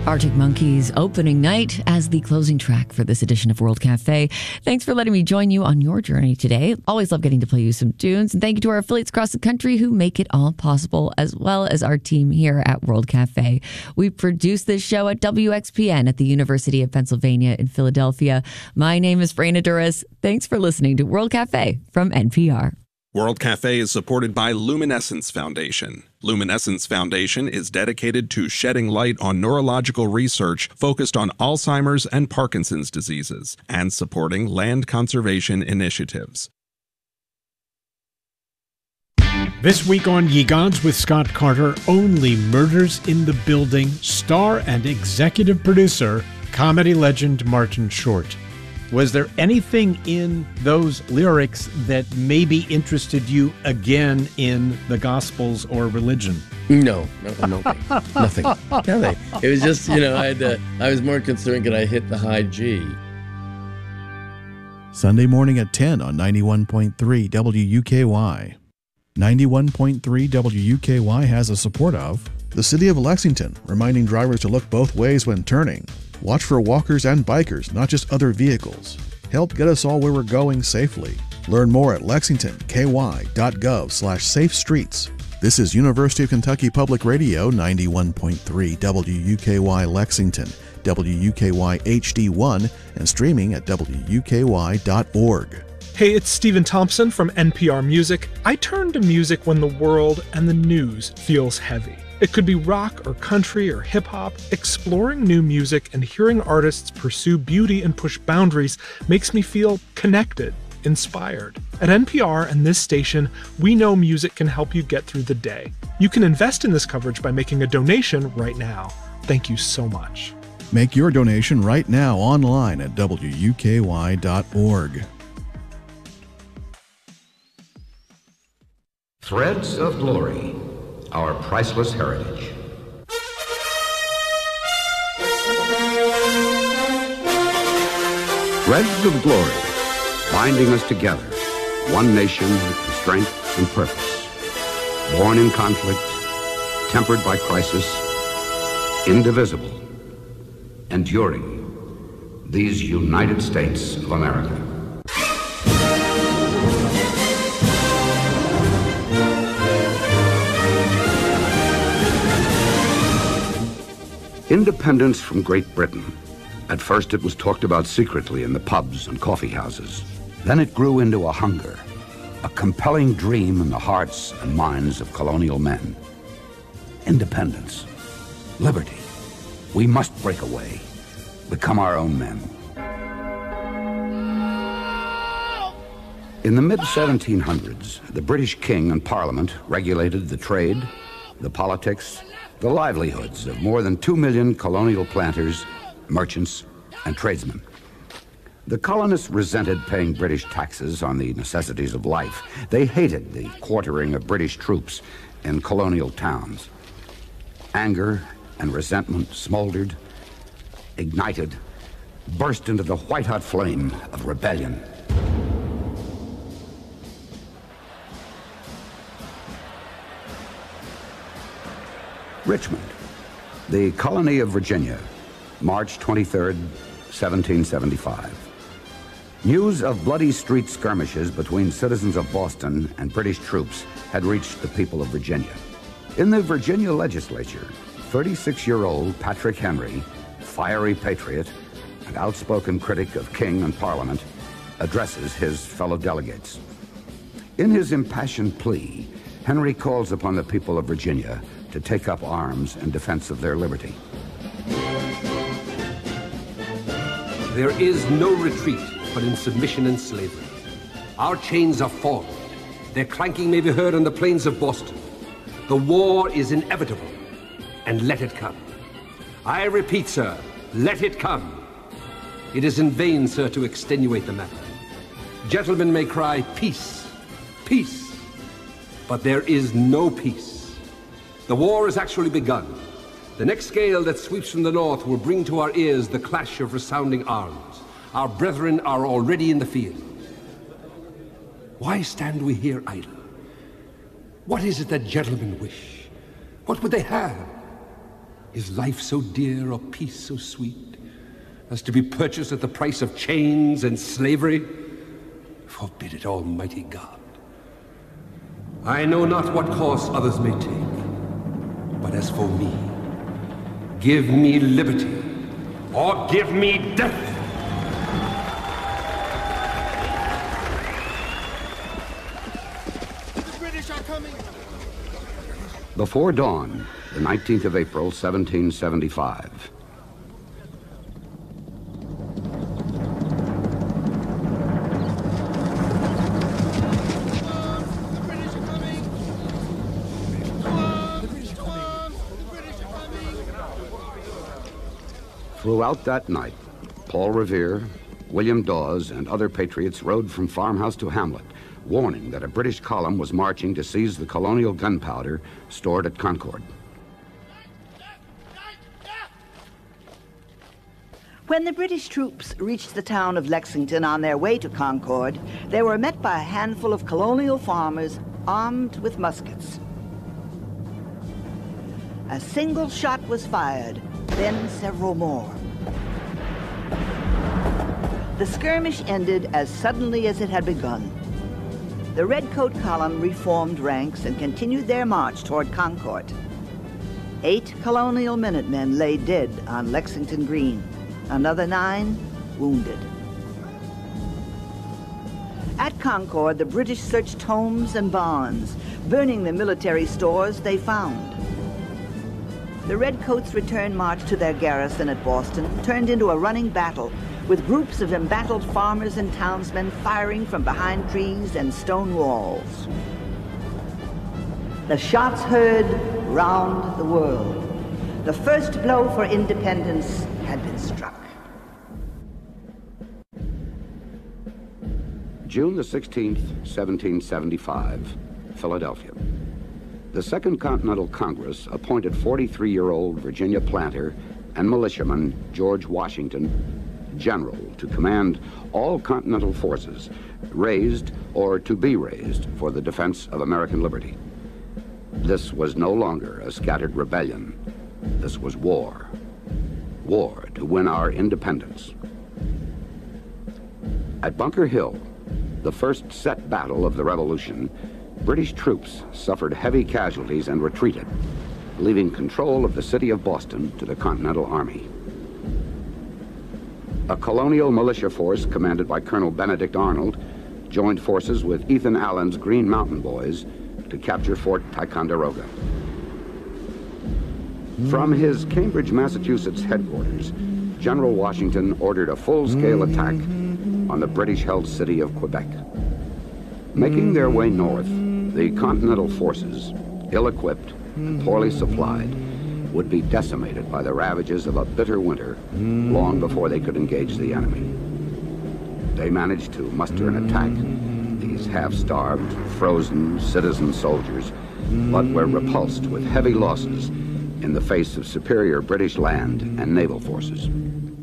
Arctic Monkeys opening night as the closing track for this edition of World Cafe. Thanks for letting me join you on your journey today. Always love getting to play you some tunes. And thank you to our affiliates across the country who make it all possible, as well as our team here at World Cafe. We produce this show at WXPN at the University of Pennsylvania in Philadelphia. My name is Freyna Duras. Thanks for listening to World Cafe from NPR. World Cafe is supported by Luminescence Foundation. Luminescence Foundation is dedicated to shedding light on neurological research focused on Alzheimer's and Parkinson's diseases and supporting land conservation initiatives. This week on Ye Gods with Scott Carter, only murders in the building, star and executive producer, comedy legend Martin Short. Was there anything in those lyrics that maybe interested you again in the Gospels or religion? No, nothing. It was just, I was more concerned could I hit the high G. Sunday morning at 10 on 91.3 WUKY. 91.3 WUKY has the support of the City of Lexington, reminding drivers to look both ways when turning. Watch for walkers and bikers, not just other vehicles. Help get us all where we're going safely. Learn more at lexingtonky.gov/safe streets. This is University of Kentucky Public Radio 91.3 WUKY Lexington, WUKY HD1, and streaming at WUKY.org. Hey, it's Stephen Thompson from NPR Music. I turn to music when the world and the news feels heavy. It could be rock or country or hip-hop. Exploring new music and hearing artists pursue beauty and push boundaries makes me feel connected, inspired. At NPR and this station, we know music can help you get through the day. You can invest in this coverage by making a donation right now. Thank you so much. Make your donation right now online at WUKY.org. Threads of Glory, our priceless heritage. Threads of Glory, binding us together, one nation with strength and purpose. Born in conflict, tempered by crisis, indivisible, enduring, these United States of America. Independence from Great Britain. At first it was talked about secretly in the pubs and coffee houses. Then it grew into a hunger, a compelling dream in the hearts and minds of colonial men. Independence, liberty. We must break away, become our own men. In the mid-1700s, the British King and Parliament regulated the trade, the politics, the livelihoods of more than 2 million colonial planters, merchants, and tradesmen. The colonists resented paying British taxes on the necessities of life. They hated the quartering of British troops in colonial towns. Anger and resentment smoldered, ignited, burst into the white-hot flame of rebellion. Richmond, the colony of Virginia, March 23rd, 1775. News of bloody street skirmishes between citizens of Boston and British troops had reached the people of Virginia. In the Virginia legislature, 36-year-old Patrick Henry, fiery patriot and outspoken critic of King and Parliament, addresses his fellow delegates. In his impassioned plea, Henry calls upon the people of Virginia to take up arms in defense of their liberty. There is no retreat but in submission and slavery. Our chains are formed. Their clanking may be heard on the plains of Boston. The war is inevitable, and let it come. I repeat, sir, let it come. It is in vain, sir, to extenuate the matter. Gentlemen may cry, peace, peace, but there is no peace. The war has actually begun. The next gale that sweeps from the north will bring to our ears the clash of resounding arms. Our brethren are already in the field. Why stand we here idle? What is it that gentlemen wish? What would they have? Is life so dear or peace so sweet as to be purchased at the price of chains and slavery? Forbid it, Almighty God. I know not what course others may take, but as for me, give me liberty or give me death. The British are coming. Before dawn, the 19th of April, 1775. Throughout that night, Paul Revere, William Dawes, and other patriots rode from farmhouse to hamlet, warning that a British column was marching to seize the colonial gunpowder stored at Concord. When the British troops reached the town of Lexington on their way to Concord, they were met by a handful of colonial farmers armed with muskets. A single shot was fired, then several more. The skirmish ended as suddenly as it had begun. The Redcoat column reformed ranks and continued their march toward Concord. 8 colonial Minutemen lay dead on Lexington Green. Another 9 wounded. At Concord, the British searched homes and barns, burning the military stores they found. The Redcoats' return march to their garrison at Boston turned into a running battle, with groups of embattled farmers and townsmen firing from behind trees and stone walls. The shots heard round the world. The first blow for independence had been struck. June the 16th, 1775, Philadelphia. The Second Continental Congress appointed 43-year-old Virginia planter and militiaman George Washington general to command all Continental forces raised or to be raised for the defense of American liberty. This was no longer a scattered rebellion. This was war. War to win our independence. At Bunker Hill, the first set battle of the Revolution, British troops suffered heavy casualties and retreated, leaving control of the city of Boston to the Continental Army. A colonial militia force commanded by Colonel Benedict Arnold joined forces with Ethan Allen's Green Mountain Boys to capture Fort Ticonderoga. From his Cambridge, Massachusetts headquarters, General Washington ordered a full-scale attack on the British-held city of Quebec. Making their way north, the Continental forces, ill-equipped and poorly supplied, would be decimated by the ravages of a bitter winter long before they could engage the enemy. They managed to muster an attack, these half-starved, frozen citizen soldiers, but were repulsed with heavy losses in the face of superior British land and naval forces.